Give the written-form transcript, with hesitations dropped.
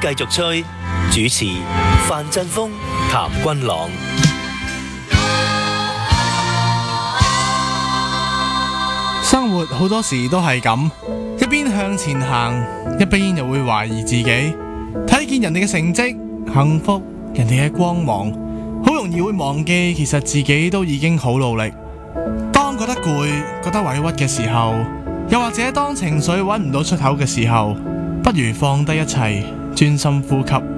繼續吹，主持范振鋒、譚君朗。 生活好多時都係咁，一邊向前行，一邊又會懷疑自己。睇見人哋嘅成績、幸福、人哋嘅光芒，好容易會忘記其實自己都已經好努力。當覺得攰、覺得委屈嘅時候，又或者當情緒揾唔到出口嘅時候，不如放低一切，專心呼吸。